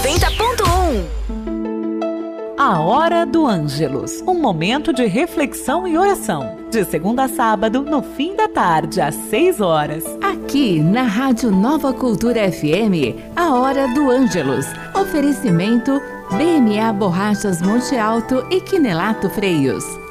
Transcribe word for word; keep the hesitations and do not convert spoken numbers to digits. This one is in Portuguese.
noventa ponto um. A Hora do Ângelus, um momento de reflexão e oração. De segunda a sábado, no fim da tarde, às seis horas. Aqui na Rádio Nova Cultura F M, a Hora do Ângelus. Oferecimento B M A Borrachas Monte Alto e Quinelato Freios.